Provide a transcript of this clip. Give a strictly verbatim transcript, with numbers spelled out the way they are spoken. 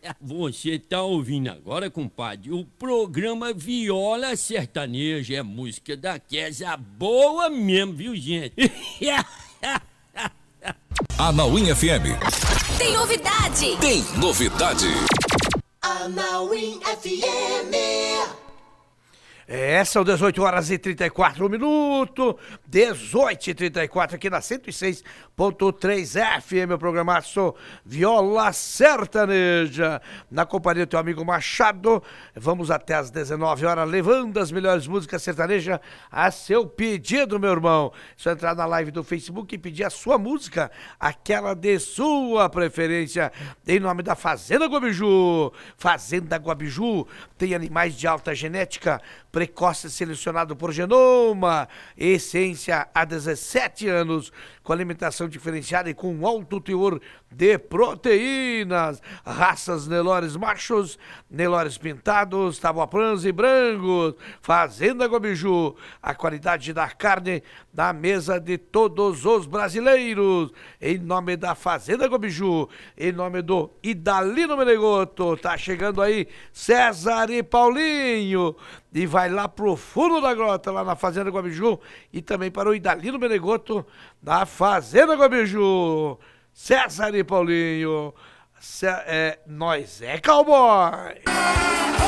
Você tá ouvindo agora, compadre, o programa Viola Sertaneja. É música daquela boa mesmo, viu, gente? Anauim F M. Tem novidade! Tem novidade! Anauim F M. É, são dezoito horas e trinta e quatro minutos, dezoito e trinta e quatro aqui na cento e seis ponto três F M, o programaço Viola Sertaneja, na companhia do teu amigo Machado. Vamos até às dezenove horas, levando as melhores músicas sertanejas a seu pedido, meu irmão. É só entrar na live do Facebook e pedir a sua música, aquela de sua preferência, em nome da Fazenda Guabiju. Fazenda Guabiju tem animais de alta genética, precoce selecionado por Genoma, essência há dezessete anos, com alimentação diferenciada e com alto teor de proteínas, raças Nelores machos, Nelores pintados, Taboaprãs e brancos. Fazenda Guabiju, a qualidade da carne na mesa de todos os brasileiros. Em nome da Fazenda Guabiju, em nome do Idalino Menegoto, tá chegando aí César e Paulinho, e vai lá pro fundo da grota, lá na Fazenda Guabiju, e também para o Idalino Menegoto, da Fazenda Guabiju. César e Paulinho, Cé- é, nós é cowboy!